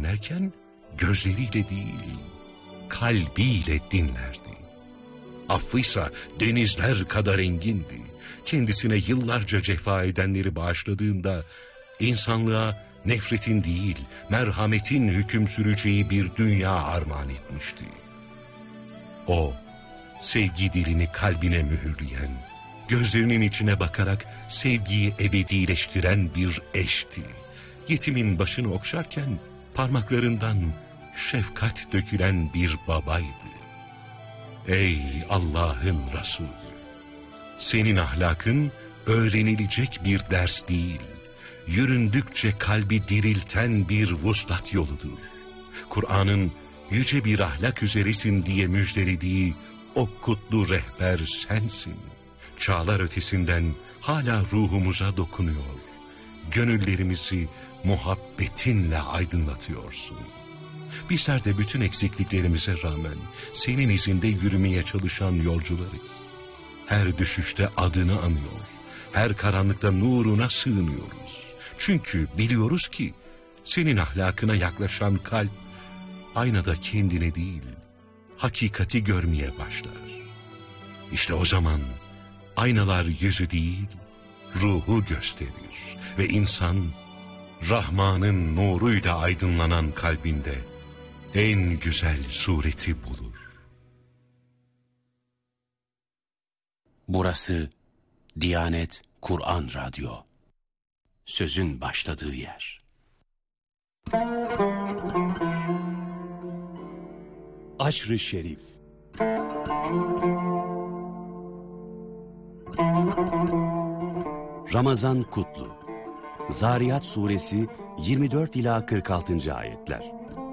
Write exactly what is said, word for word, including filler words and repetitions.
dinlerken gözleriyle değil, kalbiyle dinlerdi. Affıysa denizler kadar engindi. Kendisine yıllarca cefa edenleri bağışladığında insanlığa nefretin değil, merhametin hüküm süreceği bir dünya armağan etmişti. O, sevgi dilini kalbine mühürleyen, gözlerinin içine bakarak sevgiyi ebedileştiren bir eşti. Yetimin başını okşarken parmaklarından şefkat dökülen bir babaydı. Ey Allah'ın Resulü! Senin ahlakın öğrenilecek bir ders değil, yüründükçe kalbi dirilten bir vuslat yoludur. Kur'an'ın yüce bir ahlak üzeresin diye müjdelediği o kutlu rehber sensin. Çağlar ötesinden hala ruhumuza dokunuyor. Gönüllerimizi muhabbetinle aydınlatıyorsun. Bizler de bütün eksikliklerimize rağmen senin izinde yürümeye çalışan yolcularız. Her düşüşte adını anıyor, her karanlıkta nuruna sığınıyoruz. Çünkü biliyoruz ki senin ahlakına yaklaşan kalp aynada kendini değil, hakikati görmeye başlar. İşte o zaman aynalar yüzü değil, ruhu gösterir ve insan Rahman'ın nuruyla aydınlanan kalbinde en güzel sureti bulur. Burası Diyanet Kur'an Radyo. Sözün başladığı yer. Aşr-ı Şerif. Ramazan Kutlu. Zariyat Suresi yirmi dört ila kırk altıncı ayetler.